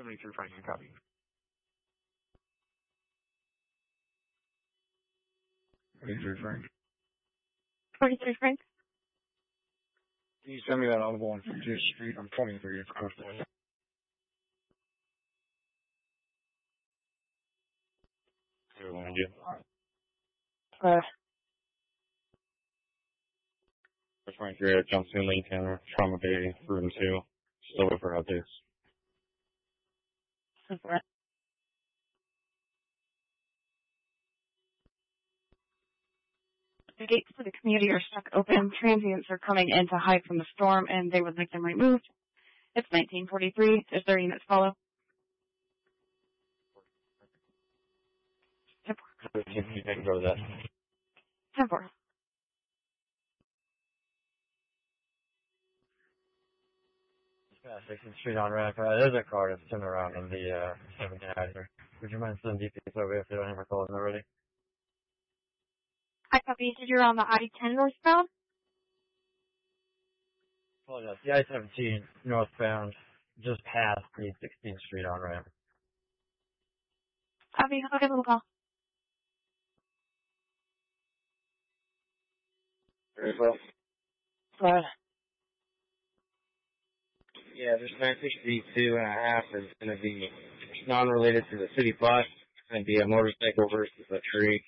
73 Frank, copy. 43 Frank. 43 Frank. Can you send me that audible on 50th Street? I'm 23, it's close to it. That's 23 at Johnson Lincoln, Trauma Bay, Room 2. Still wait for updates. The gates to the community are stuck open. Transients are coming in to hide from the storm, and they would like them removed. It's 1943. Is there units follow? You can go to that. 10-4. Yeah, 16th Street on ramp. There's a car that's turned around on the 7th Avenue. Would you mind sending DPS over if they don't have our calls already? I copy. You said you're on the I-10 northbound? Oh, yes. The I-17 northbound, just past the 16th Street on ramp. Copy. I'll give them a call. Very well. Go ahead. Yeah, this 962.5 is going to be non-related to the city bus. It's going to be a motorcycle versus a tree.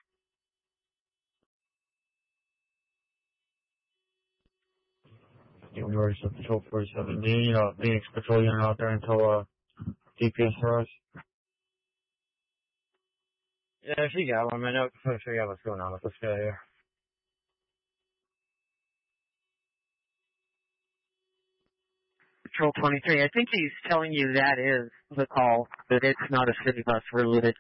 You already said Patrol 47. Phoenix Patrol unit out there until DPS for us. Yeah, if you got one, man, I'll try to figure out what's going on with this guy here. Patrol 23, I think he's telling you that is the call, that it's not a city bus related.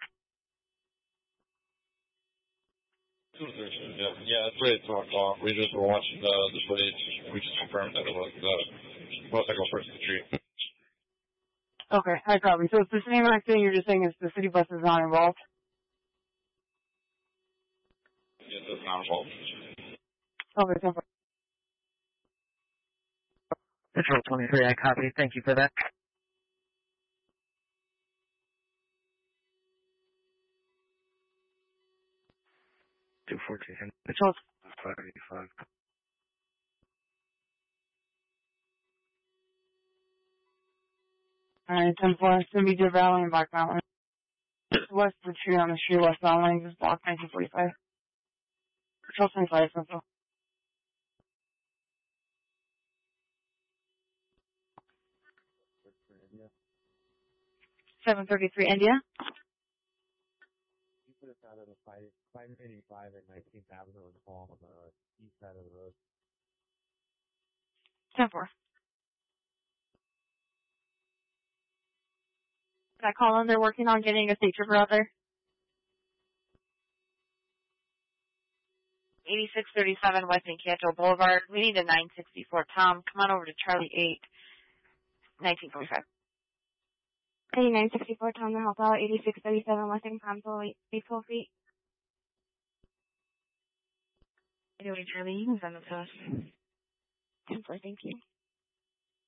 Yeah, it's ready to talk off. We just were watching the footage. We just confirmed that it was the motorcycle versus the tree. Okay, I copy. So it's the same exact thing, you're just saying is the city bus is not involved? Yes, it's not involved. Okay, 10-4. Patrol 23, I copy. Thank you for that. Patrol 585. Alright, 10-4. It's going to be Deer Valley and Black Mountain. West of the tree on the street, westbound lane, just block 1945. Patrol 25, Central. 733 India. You put us out of the 585 at 19th Avenue and Palm on the east side of the road. 10-4. Did I call in? They're working on getting a state trooper out there. 8637 West Encanto Boulevard. We need a 964. Tom, come on over to Charlie 8, 1945. Hey, 964 Tom to help out. 8637 West Encanto, 812 feet. Anyway, Charlie, you can send them to us. 10-4, thank you.